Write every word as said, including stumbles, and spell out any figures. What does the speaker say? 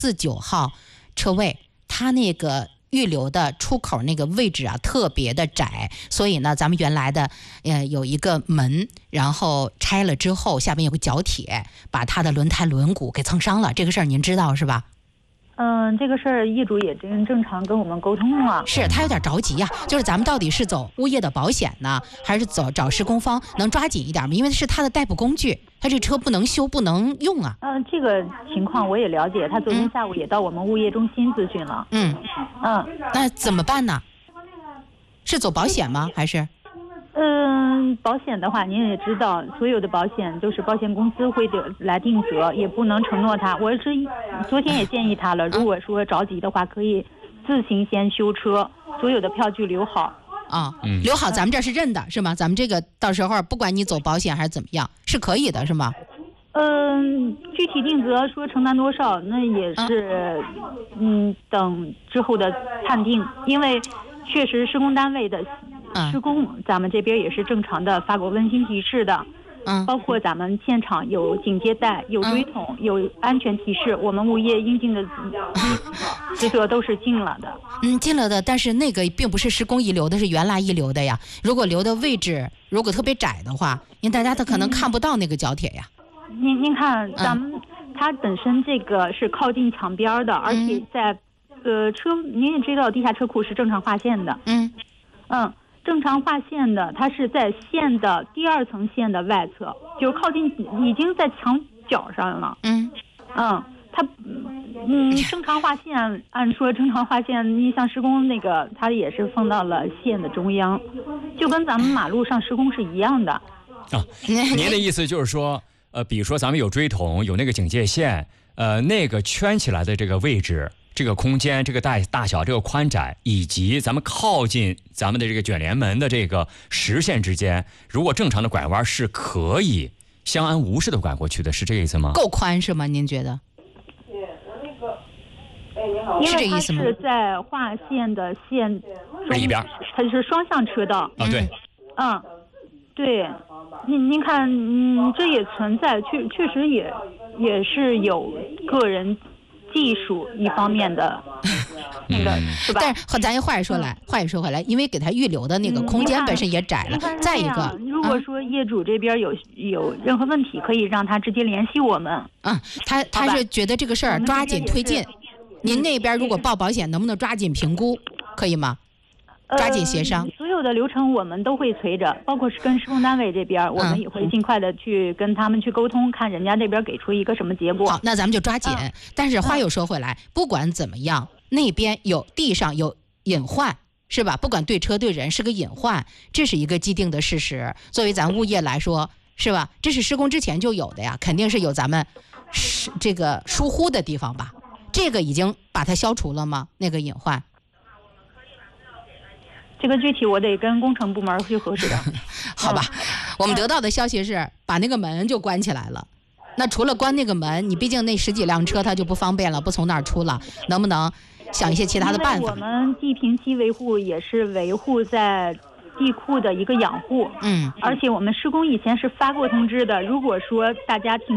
四九号车位，它那个预留的出口那个位置啊特别的窄，所以呢咱们原来的呃有一个门，然后拆了之后下边有个角铁，把它的轮胎轮毂给蹭伤了，这个事儿您知道是吧？ 嗯，这个事儿业主也正正常跟我们沟通了。 是他有点着急呀、啊，就是咱们到底是走物业的保险呢，还是走找施工方，能抓紧一点吗？因为是他的代步工具，他这车不能修不能用啊。 嗯、呃，这个情况我也了解，他昨天下午也到我们物业中心咨询了。 嗯嗯， 那怎么办呢？是走保险吗？还是？ 嗯，保险的话，您也知道，所有的保险都是保险公司会的来定责，也不能承诺他。我是昨天也建议他了，如果说着急的话，可以自行先修车，所有的票据留好。 啊、哦，留好，咱们这是认的，是吗？咱们这个到时候不管你走保险还是怎么样，是可以的，是吗？ 嗯，具体定责说承担多少，那也是，嗯，等之后的判定，因为确实施工单位的。施工，咱们这边也是正常的发过温馨提示的，嗯，包括咱们现场有警戒带、有追筒、嗯、有安全提示，我们物业应尽的职责都是尽了的。 嗯，尽了的，但是那个并不是施工遗留的，是原来遗留的呀。如果留的位置如果特别窄的话，因为大家他可能看不到那个角铁呀。 您您看，咱们、嗯、它本身这个是靠近墙边的，而且在、嗯、呃车，您也知道地下车库是正常划线的。嗯嗯。正常划线的，它是在线的第二层线的外侧，就是靠近已经在墙角上了。嗯嗯，它嗯正常划线，按说正常划线，你像施工那个，它也是放到了线的中央，就跟咱们马路上施工是一样的。 啊，您的意思就是说，呃，比如说咱们有追筒，有那个警戒线，呃，那个圈起来的这个位置。这个空间、这个大大小、这个宽窄，以及咱们靠近咱们的这个卷帘门的这个实线之间，如果正常的拐弯是可以相安无事的拐过去的，是这个意思吗？ 够宽是吗？您觉得？是这意思吗？ 因为它是在划线的线中一边， 它是双向车道。 啊，对。 嗯，对。您您看，嗯，这也存在，确确实也也是有个人。技术一方面的那个、嗯、是吧？ 但是咱话也说来，话也说回来，因为给他预留的那个空间本身也窄了。嗯、再一个， 如果说业主这边有、嗯、有任何问题，可以让他直接联系我们。 嗯，他他是觉得这个事儿抓紧推进。您那边如果报保险，能不能抓紧评估，可以吗？抓紧协商、 呃，所有的流程我们都会催着，包括是跟施工单位这边，我们也会尽快的去跟他们去沟通，看人家这边给出一个什么结果。 好，那咱们就抓紧。嗯、但是话又说回来，嗯、不管怎么样，那边有地上有隐患，是吧？不管对车对人是个隐患，这是一个既定的事实。作为咱物业来说，是吧？这是施工之前就有的呀，肯定是有咱们这个疏忽的地方吧？这个已经把它消除了吗？那个隐患？ 这个具体我得跟工程部门去核实的。 好吧、嗯、我们得到的消息是把那个门就关起来了，那除了关那个门，你毕竟那十几辆车它就不方便了，不从那儿出了，能不能想一些其他的办法？ 我们地平期维护也是维护在地库的一个养护，嗯，而且我们施工以前是发过通知的，如果说大家停